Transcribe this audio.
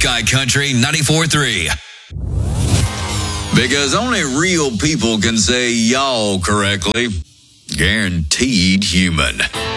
Buckeye Country 94.3. Because only real people can say y'all correctly. Guaranteed human.